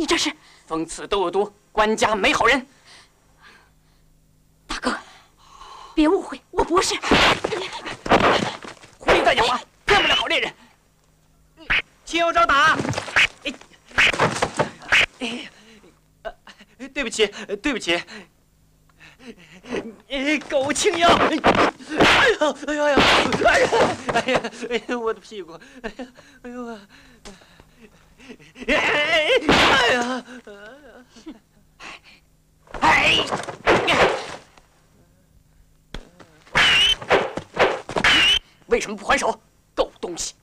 你这是封刺窦有毒，官家没好人。 大哥，别误会，我不是。 狐狸再狡猾，骗不了好猎人。 亲友招打！对不起，对不起。狗青妖！哎呦，哎呦，哎呀，哎呀，哎呀，我的屁股！哎呀，哎呦啊！哎呀！ 哎！为什么不还手？狗东西！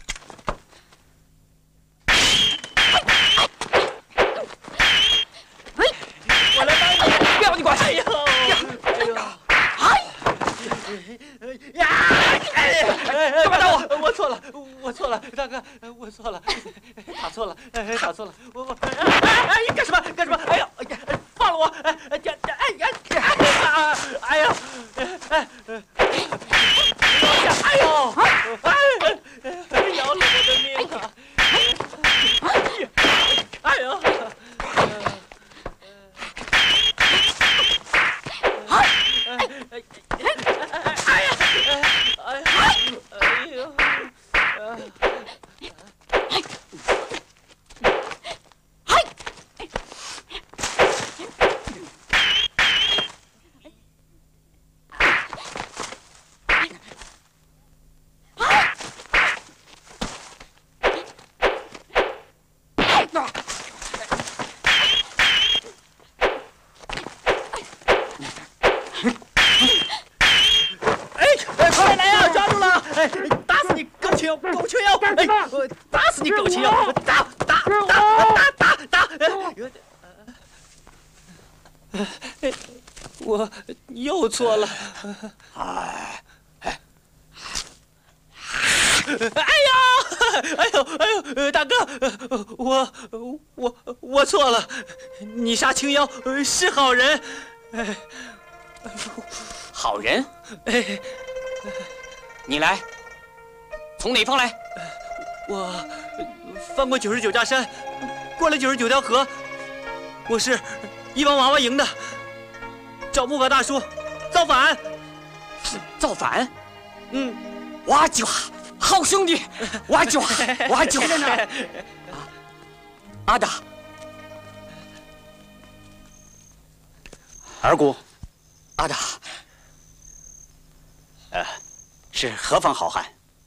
我来帮你， 不要你管！ 哎呦，哎呦，呀！ 干嘛打我？ 我错了，我错了，大哥，我错了，打错了，打错了，我干什么？干什么？哎呦，放了我！哎呀，哎呀，哎呦，要了我的命啊！哎呦！快来呀！抓住了！打死你，狗群妖！狗群妖！打死你，狗群妖！打！我又错了。哎呦，大哥，我错了，你杀青妖是好人。 好人？你来，从哪方来？ 我翻过99架山，过了99条河。我是一帮娃娃营的，找木法大叔造反。 造反？哇唧哇，好兄弟！哇唧哇，哇唧哇！阿达， 二姑， 阿达， 是何方好汉？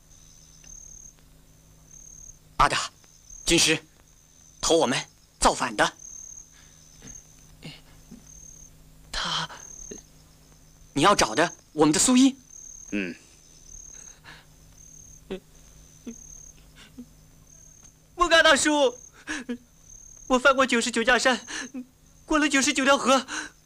阿达，军师投我们造反的。 他， 你要找的我们的苏一。 木嘎大叔，我翻过99架山，过了99条河，